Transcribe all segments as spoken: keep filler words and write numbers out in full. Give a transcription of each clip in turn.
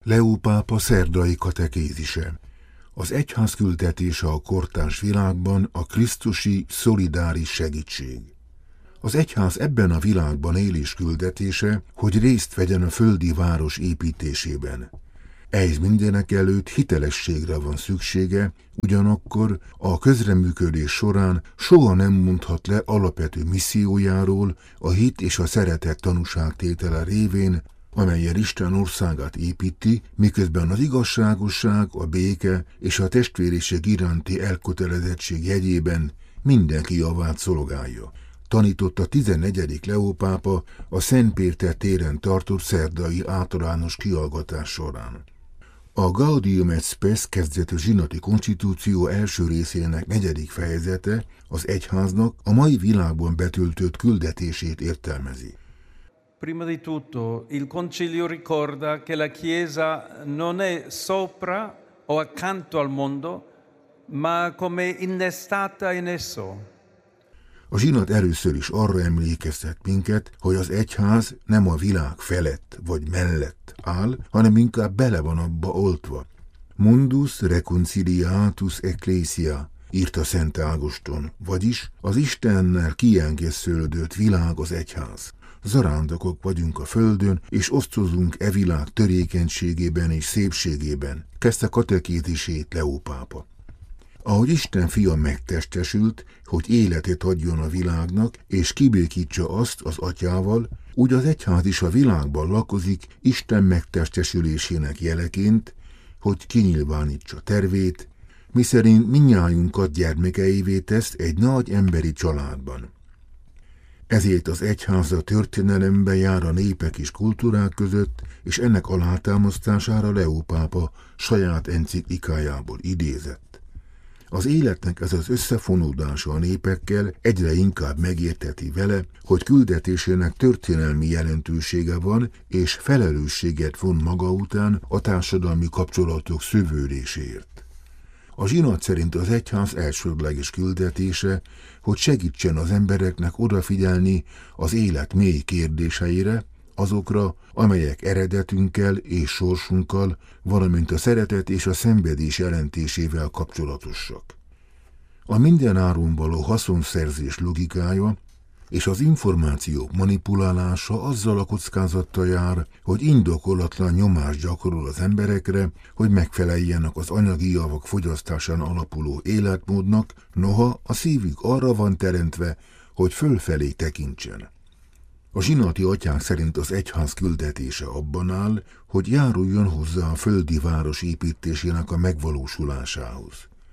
Leó pápa szerdai katekézise. Az egyház küldetése a kortárs világban a krisztusi szolidáris segítség. Az egyház ebben a világban élés küldetése, hogy részt vegyen a földi város építésében. Ehhez mindenek előtt hitelességre van szüksége, ugyanakkor a közreműködés során soha nem mondhat le alapvető missziójáról, a hit és a szeretet tanúságtétele révén, amellyel Isten országát építi, miközben az igazságosság, a béke és a testvériség iránti elkötelezettség jegyében mindenki javát szolgálja. Tanított a tizennegyedik Leó pápa a Szent Péter téren tartott szerdai általános kihallgatás során. A Gaudium et Spes kezdetű zsinati konstitúció első részének negyedik fejezete az egyháznak a mai világban betöltött küldetését értelmezi. Prima di tutto, il Concilio ricorda che la Chiesa non è sopra o accanto al mondo, ma come innestata in esso. A zsinat először is arra emlékeztet minket, hogy az egyház nem a világ felett vagy mellett áll, hanem inkább bele van abba oltva. Mundus reconciliatus ecclesia, írta Szent Ágoston, vagyis az Istennel kiengeszőlődött világ az egyház. Zarándokok vagyunk a földön, és osztozunk e világ törékenységében és szépségében, kezdte katekézisét Leó pápa. Ahogy Isten fia megtestesült, hogy életet adjon a világnak, és kibékítsa azt az atyával, úgy az egyház is a világban lakozik Isten megtestesülésének jeleként, hogy kinyilvánítsa tervét, miszerint mindnyájunkat gyermekeivé tesz egy nagy emberi családban. Ezért az egyház a történelemben jár a népek és kultúrák között, és ennek alátámasztására Leó pápa saját enciklikájából idézett. Az életnek ez az összefonódása a népekkel egyre inkább megérteti vele, hogy küldetésének történelmi jelentősége van, és felelősséget von maga után a társadalmi kapcsolatok szövődéséért. A zsinat szerint az egyház elsődleges küldetése, hogy segítsen az embereknek odafigyelni az élet mély kérdéseire, azokra, amelyek eredetünkkel és sorsunkkal, valamint a szeretet és a szenvedés jelentésével kapcsolatosak. A mindenáron való haszonszerzés logikája és az információk manipulálása azzal a kockázattal jár, hogy indokolatlan nyomást gyakorol az emberekre, hogy megfeleljenek az anyagi javak fogyasztásán alapuló életmódnak, noha a szívük arra van teremtve, hogy fölfelé tekintsen. A zsinati atyák szerint az egyház küldetése abban áll, hogy járuljon hozzá a földi város építésének a megvalósulásához.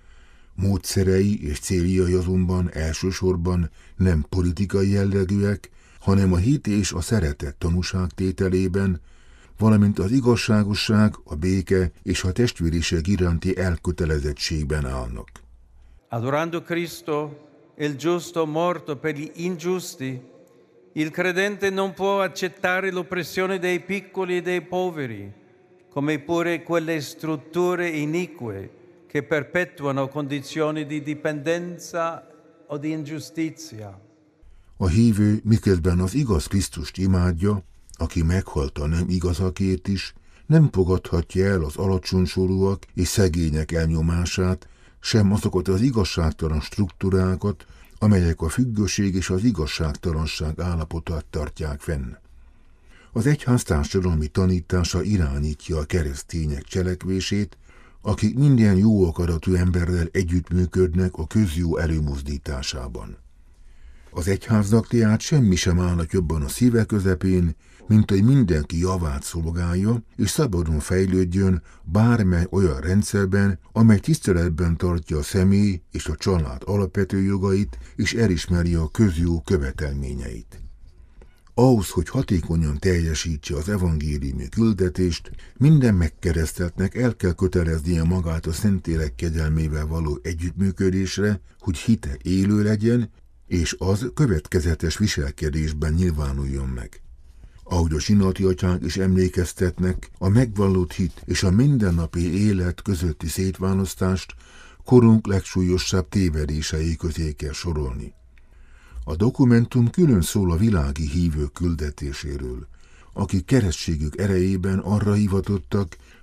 Módszerei és céljai azonban elsősorban nem politikai jellegűek, hanem a hit és a szeretet tanúságtételében, valamint az igazságosság, a béke és a testvériség iránti elkötelezettségben állnak. Adorando Cristo, il giusto morto per gli ingiusti, il credente non può accettare l'oppressione dei piccoli e dei poveri, come pure quelle strutture inique che perpetuano condizioni di dipendenza o di ingiustizia. A hívő miközben az igaz Krisztust imádja, aki meghalt a nem igazakért is, nem fogadhatja el az alacsonysorúak és szegények elnyomását, sem azokat az igazságtalan struktúrákat, amelyek a függőség és az igazságtalanság állapotát tartják fenn. Az egyház társadalmi tanítása irányítja a keresztények cselekvését, akik minden jó akaratú emberrel együttműködnek a közjó előmozdításában. Az egyháznak tehát semmi sem állhat jobban a szíve közepén, mint hogy mindenki javát szolgálja, és szabadon fejlődjön bármely olyan rendszerben, amely tiszteletben tartja a személy és a család alapvető jogait, és elismeri a közjó követelményeit. Ahhoz, hogy hatékonyan teljesítse az evangéliumi küldetést, minden megkereszteltnek el kell köteleznie magát a Szentlélek kegyelmével való együttműködésre, hogy hite élő legyen, és az következetes viselkedésben nyilvánuljon meg. Ahogy a zsinati atyák is emlékeztetnek, a megvallott hit és a mindennapi élet közötti szétválasztást korunk legsúlyosabb tévedései közé kell sorolni. A dokumentum külön szól a világi hívők küldetéséről, akik keresztségük erejében arra hivatottak, hogy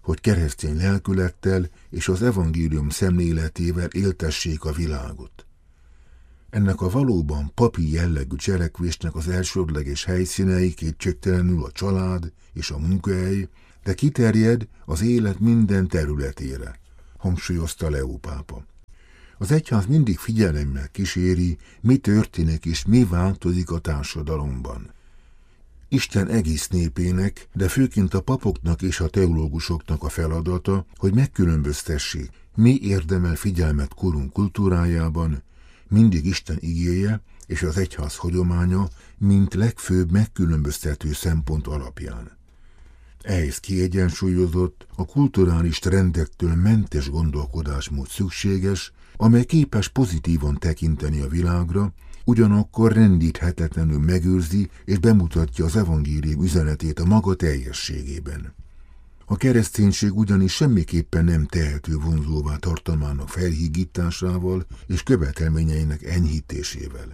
hogy keresztény lelkülettel és az evangélium szemléletével éltessék a világot. Ennek a valóban papi jellegű cselekvésnek az elsődleges helyszínei kétségtelenül a család és a munkahely, de kiterjed az élet minden területére, hangsúlyozta Leó pápa. Az egyház mindig figyelemmel kíséri, mi történik és mi változik a társadalomban. Isten egész népének, de főként a papoknak és a teológusoknak a feladata, hogy megkülönböztessék, mi érdemel figyelmet korunk kultúrájában, mindig Isten igéje és az egyház hagyománya, mint legfőbb megkülönböztető szempont alapján. Ehhez kiegyensúlyozott, a kulturális trendektől mentes gondolkodásmód szükséges, amely képes pozitívan tekinteni a világra, ugyanakkor rendíthetetlenül megőrzi és bemutatja az evangélium üzenetét a maga teljességében. A kereszténység ugyanis semmiképpen nem tehető vonzóvá tartalmának felhígításával és követelményeinek enyhítésével.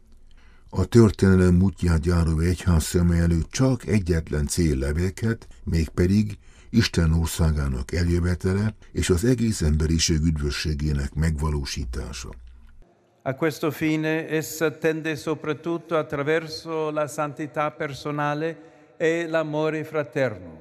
A történelem útját járó egyház szeme előtt csak egyetlen cél lebeghet, mégpedig Isten országának eljövetele és az egész emberiség üdvösségének megvalósítása. A questo fine essa tende soprattutto attraverso la santità personale e l'amore fraterno.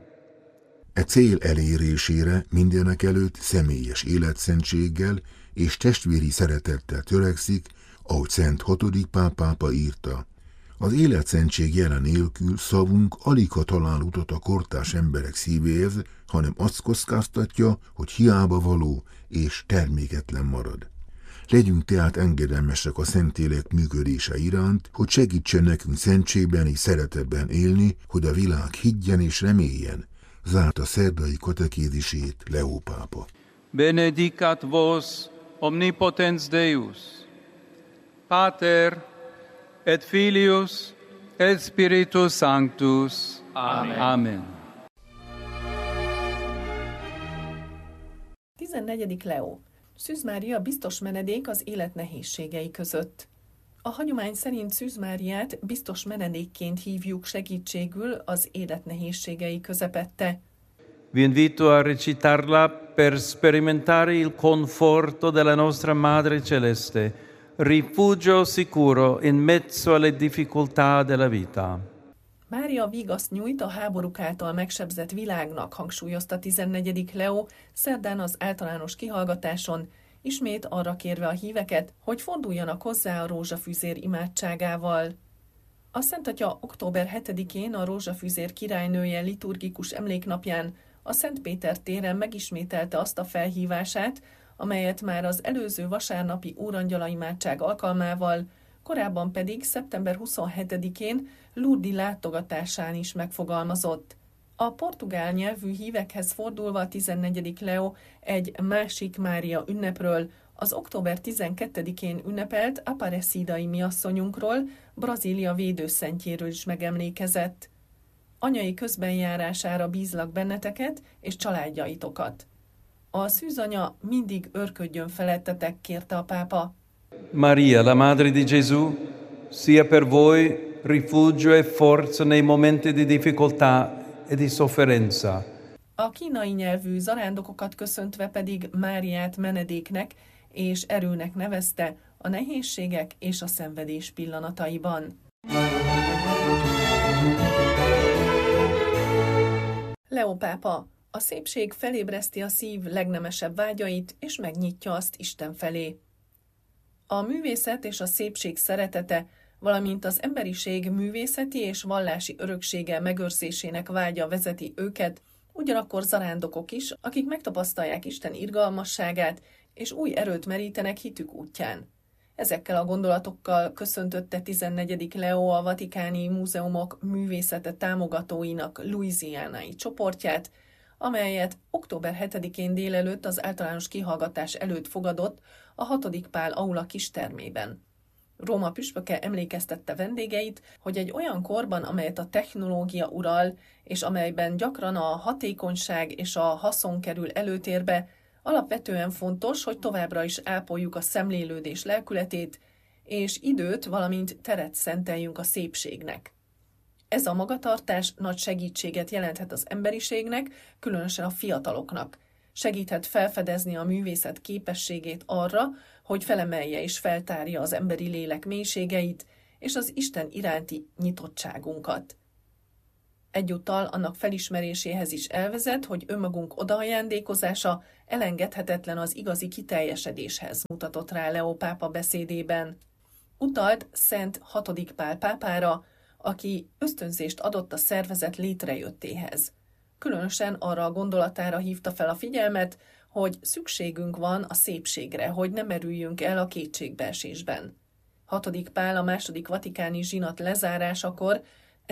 E cél elérésére mindenek előtt személyes életszentséggel és testvéri szeretettel törekszik, ahogy Szent hatodik Pál pápa írta. Az életszentség jelen nélkül szavunk aligha talál utat a kortárs emberek szívéhez, hanem azt kockáztatja, hogy hiába való és terméketlen marad. Legyünk tehát engedelmesek a Szentlélek működése iránt, hogy segítsen nekünk szentségben és szeretetben élni, hogy a világ higgyen és reméljen, zárta szerdai katekézisét Leó pápa. Benedicat vos omnipotens Deus, Pater et Filius et Spiritus Sanctus. Amen. Amen. tizennegyedik Leó. Szűz Mária biztos menedék az élet nehézségei között. A hagyomány szerint Szűz Máriát biztos menedékként hívjuk segítségül az élet nehézségei közepette. Vi invito a recitarla per sperimentare il conforto della nostra Madre Celeste, rifugio sicuro in mezzo alle difficoltà della vita. Mária vigaszt nyújt a háborúk által megsebzett világnak, hangsúlyozta tizennegyedik Leó szerdán az általános kihallgatáson, ismét arra kérve a híveket, hogy forduljanak hozzá a rózsafüzér imádságával. A Szent Atya október hetedikén a rózsafüzér királynője liturgikus emléknapján a Szent Péter téren megismételte azt a felhívását, amelyet már az előző vasárnapi úrangyala imádság alkalmával, korábban pedig szeptember huszonhetedikén Lourdes látogatásán is megfogalmazott. A portugál nyelvű hívekhez fordulva tizennegyedik Leó egy másik Mária ünnepről, az október tizenkettedikén ünnepelt Aparecidai miasszonyunkról, Brazília védőszentjéről is megemlékezett. Anyai közbenjárására bízlak benneteket és családjaitokat. A szűzanya mindig őrködjön felettetek, kérte a pápa. Maria, la Madre di Gesù, sia per voi rifugio e forza nei momenti di difficoltà e di sofferenza. A kínai nyelvű zarándokokat köszöntve pedig Máriát menedéknek és erőnek nevezte a nehézségek és a szenvedés pillanataiban. Leó pápa, a szépség felébreszti a szív legnemesebb vágyait, és megnyitja azt Isten felé. A művészet és a szépség szeretete, valamint az emberiség művészeti és vallási öröksége megőrzésének vágya vezeti őket, ugyanakkor zarándokok is, akik megtapasztalják Isten irgalmasságát, és új erőt merítenek hitük útján. Ezekkel a gondolatokkal köszöntötte tizennegyedik Leó a Vatikáni Múzeumok művészete támogatóinak louisianai csoportját, amelyet október hetedikén délelőtt az általános kihallgatás előtt fogadott a hatodik Pál aula kistermében. Róma püspöke emlékeztette vendégeit, hogy egy olyan korban, amelyet a technológia ural, és amelyben gyakran a hatékonyság és a haszon kerül előtérbe, alapvetően fontos, hogy továbbra is ápoljuk a szemlélődés lelkületét, és időt, valamint teret szenteljünk a szépségnek. Ez a magatartás nagy segítséget jelenthet az emberiségnek, különösen a fiataloknak. Segíthet felfedezni a művészet képességét arra, hogy felemelje és feltárja az emberi lélek mélységeit és az Isten iránti nyitottságunkat. Egyúttal annak felismeréséhez is elvezet, hogy önmagunk odaajándékozása elengedhetetlen az igazi kiteljesedéshez, mutatott rá Leó pápa beszédében. Utalt Szent hatodik Pál pápára, aki ösztönzést adott a szervezet létrejöttéhez. Különösen arra a gondolatára hívta fel a figyelmet, hogy szükségünk van a szépségre, hogy ne merüljünk el a kétségbeesésben. hatodik Pál a második vatikáni zsinat lezárásakor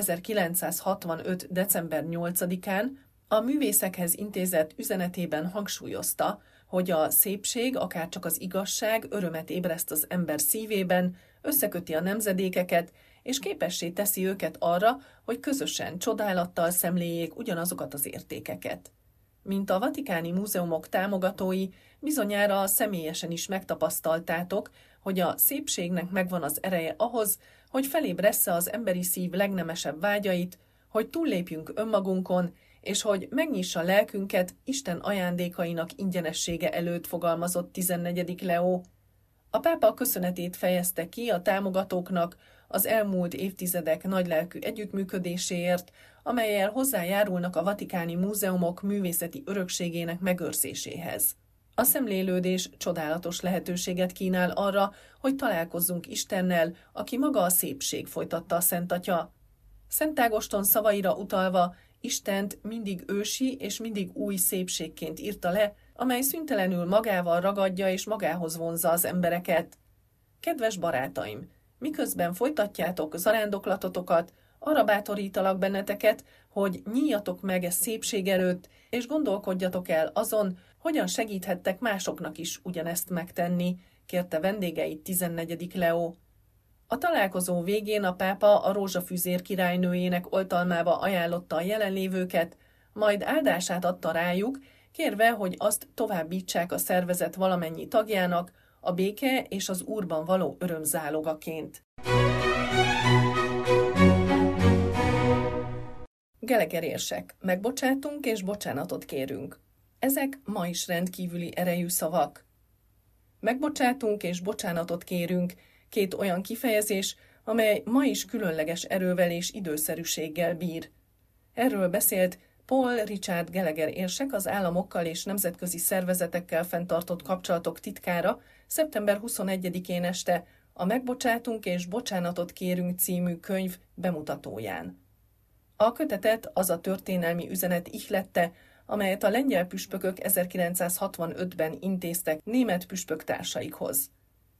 ezerkilencszázhatvanöt. december nyolcadikán a művészekhez intézett üzenetében hangsúlyozta, hogy a szépség, akárcsak az igazság örömet ébreszt az ember szívében, összeköti a nemzedékeket, és képessé teszi őket arra, hogy közösen csodálattal szemléljék ugyanazokat az értékeket. Mint a vatikáni múzeumok támogatói, bizonyára személyesen is megtapasztaltátok, hogy a szépségnek megvan az ereje ahhoz, hogy felébressze az emberi szív legnemesebb vágyait, hogy túllépjünk önmagunkon, és hogy megnyissa lelkünket Isten ajándékainak ingyenessége előtt, fogalmazott tizennegyedik Leó. A pápa köszönetét fejezte ki a támogatóknak az elmúlt évtizedek nagylelkű együttműködéséért, amellyel hozzájárulnak a vatikáni múzeumok művészeti örökségének megőrzéséhez. A szemlélődés csodálatos lehetőséget kínál arra, hogy találkozzunk Istennel, aki maga a szépség, folytatta a Szent Atya. Szent Ágoston szavaira utalva, Istent mindig ősi és mindig új szépségként írta le, amely szüntelenül magával ragadja és magához vonzza az embereket. Kedves barátaim, miközben folytatjátok zarándoklatotokat, arra bátorítalak benneteket, hogy nyíljatok meg e szépség előtt, és gondolkodjatok el azon, hogyan segíthettek másoknak is ugyanezt megtenni, kérte vendégeit tizennegyedik Leó. A találkozó végén a pápa a rózsafűzér királynőjének oltalmába ajánlotta a jelenlévőket, majd áldását adta rájuk, kérve, hogy azt továbbítsák a szervezet valamennyi tagjának, a béke és az Úrban való öröm zálogaként. Gallagher érsek, megbocsátunk és bocsánatot kérünk. Ezek ma is rendkívüli erejű szavak. Megbocsátunk és bocsánatot kérünk, két olyan kifejezés, amely ma is különleges erővel és időszerűséggel bír. Erről beszélt Paul Richard Gallagher érsek, az államokkal és nemzetközi szervezetekkel fenntartott kapcsolatok titkára szeptember huszonegyedikén este a Megbocsátunk és bocsánatot kérünk című könyv bemutatóján. A kötetet az a történelmi üzenet ihlette, amelyet a lengyel püspökök ezerkilencszázhatvanötben intéztek német püspöktársaikhoz.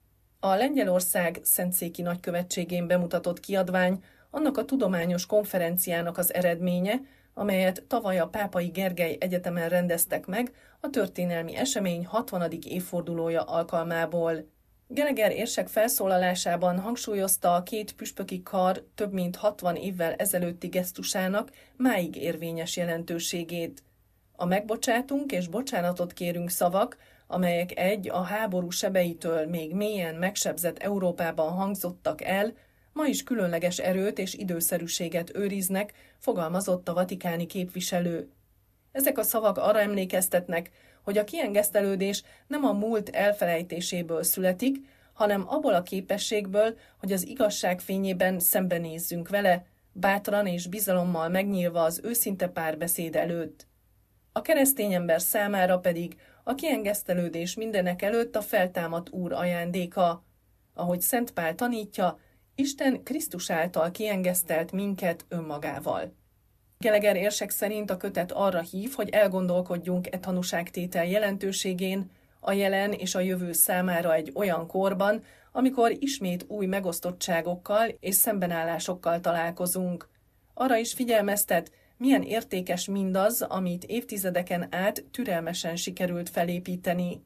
A Lengyelország Szentszéki Nagykövetségén bemutatott kiadvány annak a tudományos konferenciának az eredménye, amelyet tavaly a Pápai Gergely Egyetemen rendeztek meg a történelmi esemény hatvanadik évfordulója alkalmából. Gallagher érsek felszólalásában hangsúlyozta a két püspöki kar több mint hatvan évvel ezelőtti gesztusának máig érvényes jelentőségét. A megbocsátunk és bocsánatot kérünk szavak, amelyek egy a háború sebeitől még mélyen megsebzett Európában hangzottak el, ma is különleges erőt és időszerűséget őriznek, fogalmazott a vatikáni képviselő. Ezek a szavak arra emlékeztetnek, hogy a kiengesztelődés nem a múlt elfelejtéséből születik, hanem abból a képességből, hogy az igazság fényében szembenézzünk vele, bátran és bizalommal megnyílva az őszinte párbeszéd előtt. A keresztény ember számára pedig a kiengesztelődés mindenek előtt a feltámadt Úr ajándéka. Ahogy Szent Pál tanítja, Isten Krisztus által kiengesztelt minket önmagával. Gallagher érsek szerint a kötet arra hív, hogy elgondolkodjunk e tanúságtétel jelentőségén, a jelen és a jövő számára egy olyan korban, amikor ismét új megosztottságokkal és szembenállásokkal találkozunk. Arra is figyelmeztet, milyen értékes mindaz, amit évtizedeken át türelmesen sikerült felépíteni.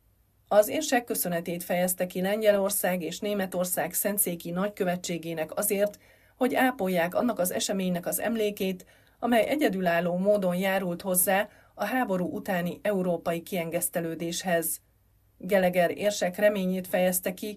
Az érsek köszönetét fejezte ki Lengyelország és Németország szentszéki nagykövetségének azért, hogy ápolják annak az eseménynek az emlékét, amely egyedülálló módon járult hozzá a háború utáni európai kiengesztelődéshez. Gallagher érsek reményét fejezte ki,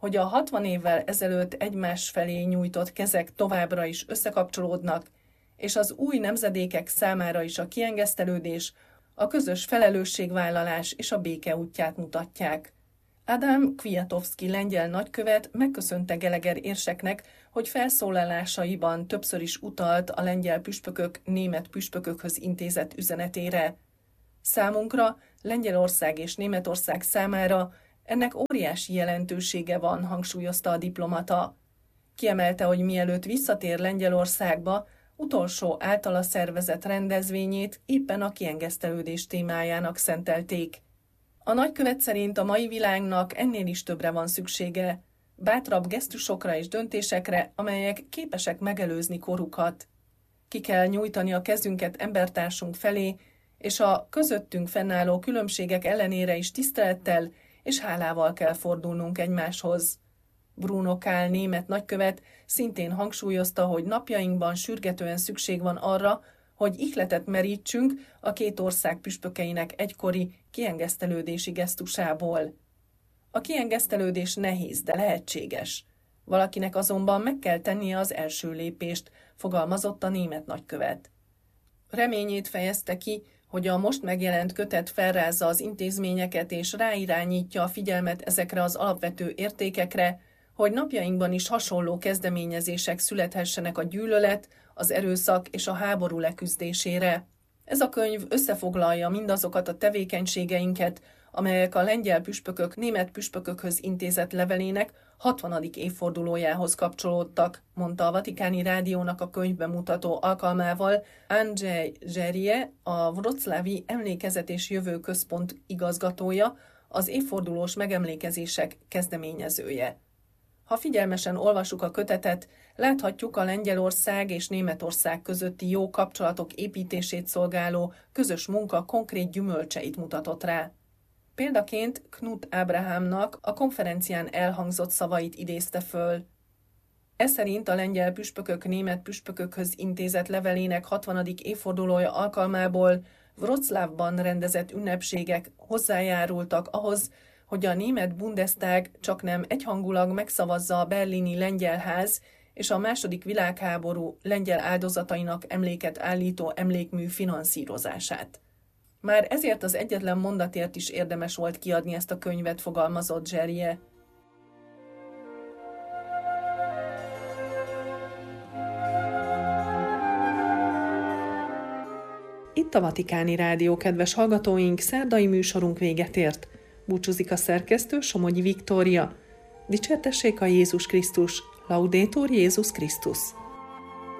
hogy a hatvan évvel ezelőtt egymás felé nyújtott kezek továbbra is összekapcsolódnak, és az új nemzedékek számára is a kiengesztelődés, a közös felelősségvállalás és a béke útját mutatják. Adam Kwiatkowski lengyel nagykövet megköszönte Geleger érseknek, hogy felszólalásaiban többször is utalt a lengyel püspökök német püspökökhöz intézett üzenetére. Számunkra, Lengyelország és Németország számára ennek óriási jelentősége van, hangsúlyozta a diplomata. Kiemelte, hogy mielőtt visszatér Lengyelországba, utolsó általa szervezett rendezvényét éppen a kiengesztelődés témájának szentelték. A nagykövet szerint a mai világnak ennél is többre van szüksége, bátrabb gesztusokra és döntésekre, amelyek képesek megelőzni korukat. Ki kell nyújtani a kezünket embertársunk felé, és a közöttünk fennálló különbségek ellenére is tisztelettel és hálával kell fordulnunk egymáshoz. Bruno Kahl német nagykövet szintén hangsúlyozta, hogy napjainkban sürgetően szükség van arra, hogy ihletet merítsünk a két ország püspökeinek egykori kiengesztelődési gesztusából. A kiengesztelődés nehéz, de lehetséges. Valakinek azonban meg kell tennie az első lépést, fogalmazott a német nagykövet. Reményét fejezte ki, hogy a most megjelent kötet felrázza az intézményeket és ráirányítja a figyelmet ezekre az alapvető értékekre, hogy napjainkban is hasonló kezdeményezések születhessenek a gyűlölet, az erőszak és a háború leküzdésére. Ez a könyv összefoglalja mindazokat a tevékenységeinket, amelyek a lengyel püspökök német püspökökhöz intézett levelének hatvanadik évfordulójához kapcsolódtak, mondta a Vatikáni Rádiónak a könyvbemutató alkalmával Andrzej Zserie, a Wrocławi Emlékezet és Jövő Központ igazgatója, az évfordulós megemlékezések kezdeményezője. Ha figyelmesen olvassuk a kötetet, láthatjuk a Lengyelország és Németország közötti jó kapcsolatok építését szolgáló közös munka konkrét gyümölcseit mutatott rá. Példaként Knut Ábrahámnak a konferencián elhangzott szavait idézte föl. Ez szerint a lengyel püspökök német püspökökhöz intézett levelének hatvanadik évfordulója alkalmából Wrocławban rendezett ünnepségek hozzájárultak ahhoz, hogy a német Bundestag csaknem egyhangulag megszavazza a berlini lengyelház és a második világháború lengyel áldozatainak emléket állító emlékmű finanszírozását. Már ezért az egyetlen mondatért is érdemes volt kiadni ezt a könyvet, fogalmazott Zserie. Itt a Vatikáni Rádió, kedves hallgatóink, szerdai műsorunk véget ért. Búcsúzik a szerkesztő, Somogyi Viktória. Dicsértessék a Jézus Krisztus, Laudetur Jézus Krisztus.